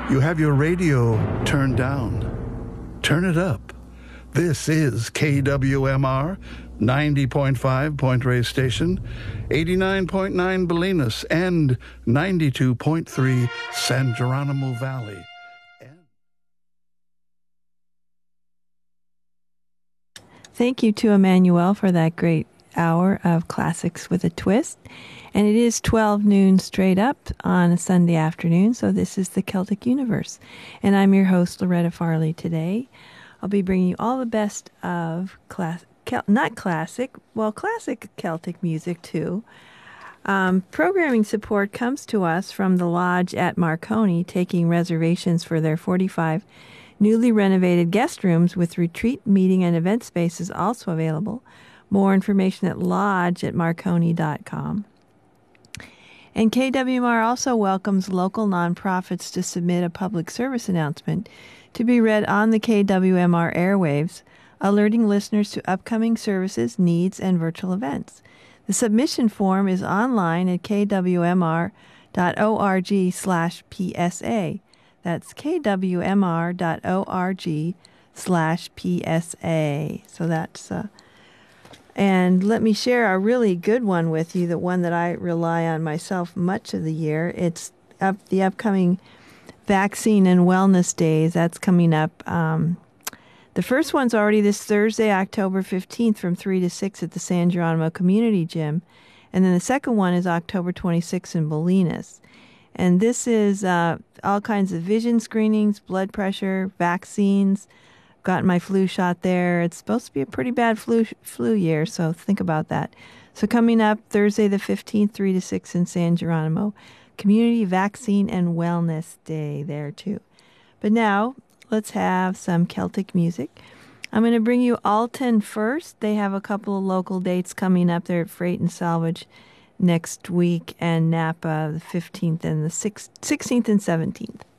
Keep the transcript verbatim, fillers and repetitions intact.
You have your radio turned down. Turn it up. This is K W M R, ninety point five Point Reyes Station, eighty-nine point nine Bolinas, and ninety-two point three San Geronimo Valley. Thank you to Emmanuel for that great hour of classics with a twist. And it is twelve noon straight up on a Sunday afternoon, so this is the Celtic Universe. And I'm your host, Loretta Farley, today. I'll be bringing you all the best of, class, Kel- not classic, well, classic Celtic music, too. Um, programming support comes to us from the Lodge at Marconi, taking reservations for their forty-five newly renovated guest rooms with retreat, meeting, and event spaces also available. More information at lodge at marconi dot com. And K W M R also welcomes local nonprofits to submit a public service announcement to be read on the K W M R airwaves, alerting listeners to upcoming services, needs, and virtual events. The submission form is online at k w m r dot org slash p s a. That's k w m r dot org slash p s a. So that's, uh, and let me share a really good one with you, the one that I rely on myself much of the year. It's up the upcoming Vaccine and Wellness Days. That's coming up. Um, the first one's already this Thursday, October fifteenth from three to six at the San Geronimo Community Gym. And then the second one is October twenty-sixth in Bolinas. And this is uh, all kinds of vision screenings, blood pressure, vaccines. Got my flu shot there. It's supposed to be a pretty bad flu flu year, so think about that. So coming up Thursday the fifteenth, three to six in San Geronimo. Community Vaccine and Wellness Day there, too. But now, let's have some Celtic music. I'm going to bring you Alton first. They have a couple of local dates coming up there at Freight and Salvage next week, and Napa the fifteenth and the sixteenth and seventeenth.